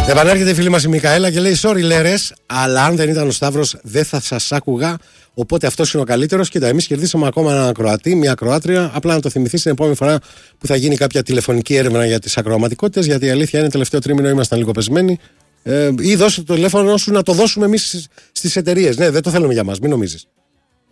Επανέρχεται η φίλη μας η Μικαέλα και λέει: Sorry, Λέρες, αλλά αν δεν ήταν ο Σταύρος, δεν θα σας άκουγα. Οπότε αυτός είναι ο καλύτερος. Κοίτα, εμείς κερδίσαμε ακόμα έναν ακροατή, μια ακροάτρια. Απλά να το θυμηθείς την επόμενη φορά που θα γίνει κάποια τηλεφωνική έρευνα για τις ακροαματικότητες. Γιατί η αλήθεια είναι, τελευταίο τρίμηνο ήμασταν λίγο πεσμένοι. Ή δώσε το τηλέφωνο σου να το δώσουμε εμείς στις εταιρείες. Ναι, δεν το θέλουμε για μας, μην νομίζεις.